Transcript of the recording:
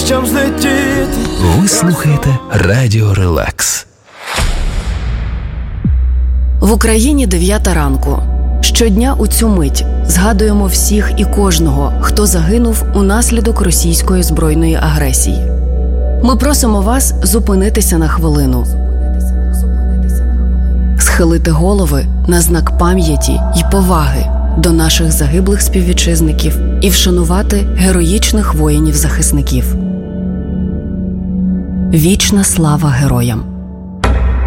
щоб злетіти. Ви слухаєте Радіо Релакс. В Україні 9 ранку. Щодня у цю мить згадуємо всіх і кожного, хто загинув унаслідок російської збройної агресії. Ми просимо вас зупинитися на хвилину, схилити голови на знак пам'яті й поваги до наших загиблих співвітчизників і вшанувати героїчних воїнів-захисників. Вічна слава героям!